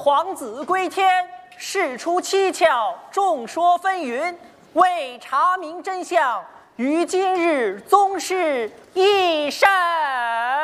皇子归天，事出蹊跷，众说纷纭。为查明真相，于今日宗室一审。